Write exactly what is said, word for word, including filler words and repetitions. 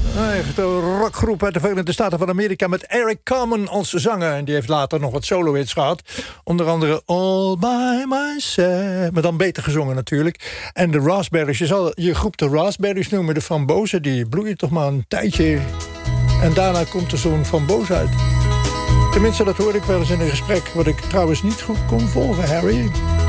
Een echte rockgroep uit de Verenigde Staten van Amerika met Eric Carmen als zanger. En die heeft later nog wat solo-hits gehad. Onder andere All By Myself. Maar dan beter gezongen natuurlijk. En de Raspberries. Je zal je groep de Raspberries noemen. De frambozen, die bloeien toch maar een tijdje. En daarna komt er zo'n framboos uit. Tenminste, dat hoorde ik wel eens in een gesprek. Wat ik trouwens niet goed kon volgen, Harry.